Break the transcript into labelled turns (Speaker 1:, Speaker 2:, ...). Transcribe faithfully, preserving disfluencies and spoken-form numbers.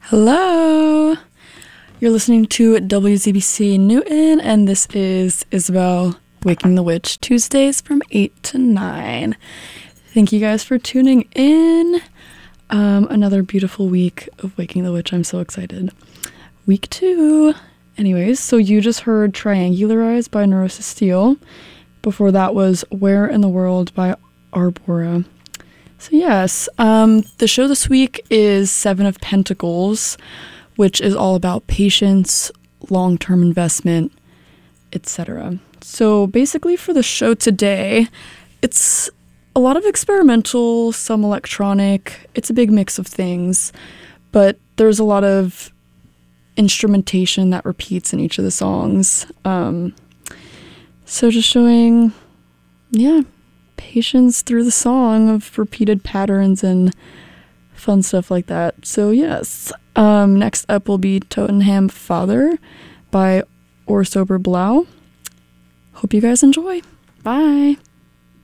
Speaker 1: Hello! You're listening to W Z B C Newton, and this is Isabel Waking the Witch, Tuesdays from eight to nine. Thank you guys for tuning in. Um, another beautiful week of Waking the Witch. I'm so excited. Week two. Anyways, so you just heard Triangularize by Neurosis Steel. Before that was Where in the World by Arbora. So yes, um, the show this week is Seven of Pentacles, which is all about patience, long-term investment, et cetera. So basically for the show today, it's a lot of experimental, some electronic. It's a big mix of things, but there's a lot of instrumentation that repeats in each of the songs. Um, so just showing, yeah, patience through the song of repeated patterns and fun stuff like that. So yes, um, next up will be Tottenham Father by Or Sober Blau. Hope you guys enjoy. Bye.